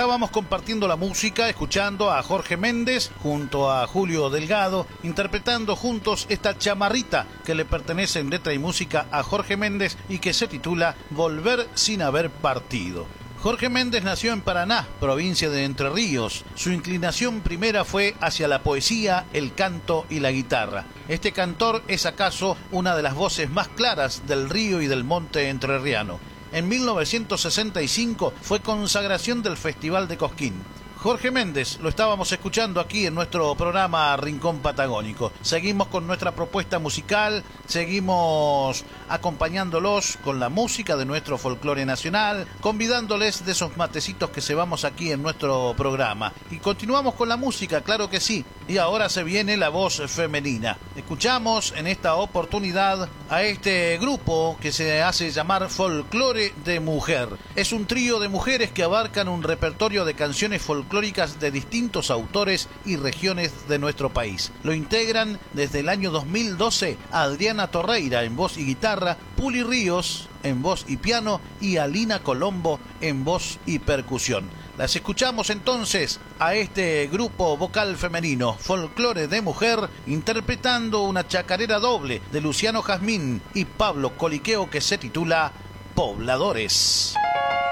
estábamos compartiendo la música, escuchando a Jorge Méndez junto a Julio Delgado, interpretando juntos esta chamarrita que le pertenece en letra y música a Jorge Méndez y que se titula Volver sin haber partido. Jorge Méndez nació en Paraná, provincia de Entre Ríos. Su inclinación primera fue hacia la poesía, el canto y la guitarra. Este cantor es acaso una de las voces más claras del río y del monte entrerriano. En 1965 fue consagración del Festival de Cosquín. Jorge Méndez lo estábamos escuchando aquí en nuestro programa Rincón Patagónico. Seguimos con nuestra propuesta musical, seguimos acompañándolos con la música de nuestro folclore nacional, convidándoles de esos matecitos que cebamos aquí en nuestro programa. Y continuamos con la música, claro que sí. Y ahora se viene la voz femenina. Escuchamos en esta oportunidad a este grupo que se hace llamar Folclore de Mujer. Es un trío de mujeres que abarcan un repertorio de canciones folclóricas de distintos autores y regiones de nuestro país. Lo integran desde el año 2012 a Adriana Torreira en voz y guitarra, Puli Ríos en voz y piano y Alina Colombo en voz y percusión. Las escuchamos entonces a este grupo vocal femenino, Folclore de Mujer, interpretando una chacarera doble de Luciano Jazmín y Pablo Coliqueo que se titula Pobladores.